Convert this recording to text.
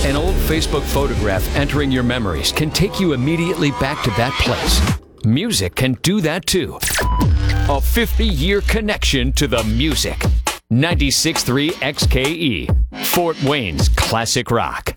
An old Facebook photograph entering your memories can take you immediately back to that place. Music can do that too. A 50-year connection to the music. 96.3 XKE, Fort Wayne's classic rock.